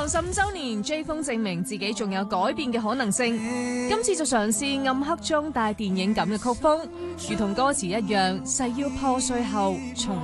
場15週年，J 風證明自己仲有改變嘅可能性。今次就嘗試暗黑中帶電影感嘅曲風，如同歌詞一樣，誓要破碎後重